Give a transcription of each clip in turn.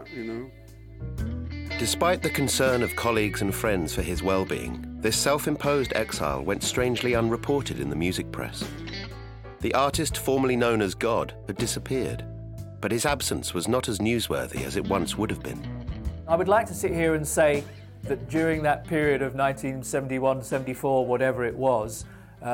that, you know. Despite the concern of colleagues and friends for his well-being, this self-imposed exile went strangely unreported in the music press. The artist formerly known as God had disappeared, but his absence was not as newsworthy as it once would have been. I would like to sit here and say that during that period of 1971, 74, whatever it was,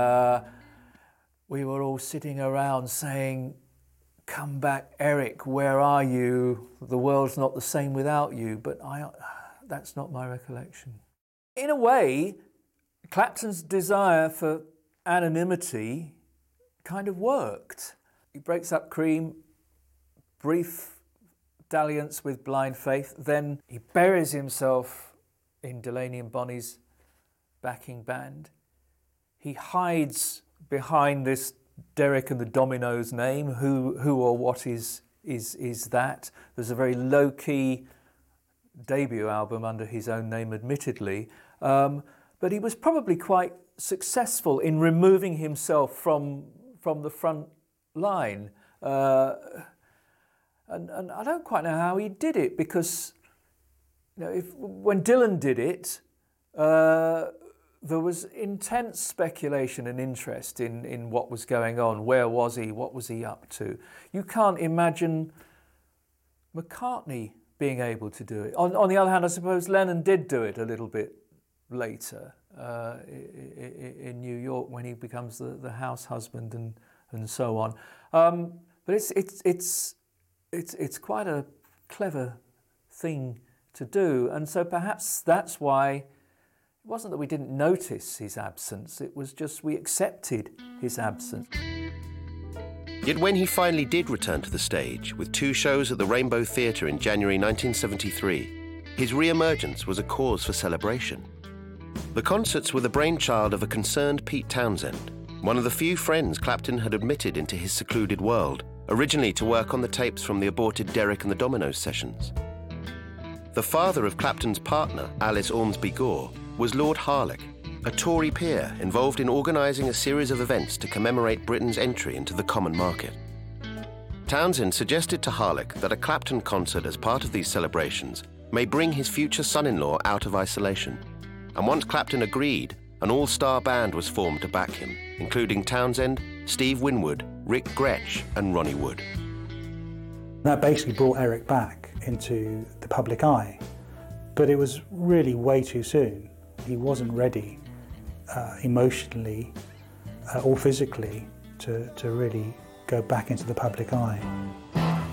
we were all sitting around saying, "Come back, Eric, where are you? The world's not the same without you." But that's not my recollection. In a way, Clapton's desire for anonymity kind of worked. He breaks up Cream, brief dalliance with Blind Faith, then he buries himself in Delaney and Bonnie's backing band. He hides behind this Derek and the Dominoes name. Who or what is that? There's a very low-key debut album under his own name, admittedly, but he was probably quite successful in removing himself from the front line. And I don't quite know how he did it, because when Dylan did it, there was intense speculation and interest in what was going on. Where was he? What was he up to? You can't imagine McCartney being able to do it. On the other hand, I suppose Lennon did do it a little bit later in New York when he becomes the house husband and so on. But it's quite a clever thing to do, and so perhaps that's why it wasn't that we didn't notice his absence, it was just we accepted his absence. Yet when he finally did return to the stage with 2 shows at the Rainbow Theatre in January 1973, his re-emergence was a cause for celebration. The concerts were the brainchild of a concerned Pete Townsend, one of the few friends Clapton had admitted into his secluded world, originally to work on the tapes from the aborted Derek and the Dominoes sessions. The father of Clapton's partner, Alice Ormsby Gore, was Lord Harlech, a Tory peer involved in organising a series of events to commemorate Britain's entry into the common market. Townsend suggested to Harlech that a Clapton concert as part of these celebrations may bring his future son-in-law out of isolation. And once Clapton agreed, an all-star band was formed to back him, including Townsend, Steve Winwood, Rick Gretsch and Ronnie Wood. That basically brought Eric back into the public eye, but it was really way too soon. He wasn't ready emotionally or physically to really go back into the public eye.